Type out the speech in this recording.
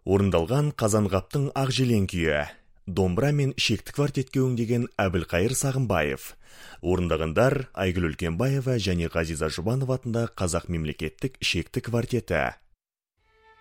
Орындалған Қазанғаптың ақ желең күйі. Домбыра мен шекті квартетке өңдеген Әбілқайыр Сағынбаев. Орындағандар Айгүл Үлкенбаева және Ғазиза Жұбанова атындағы Қазақ мемлекеттік шекті квартеті.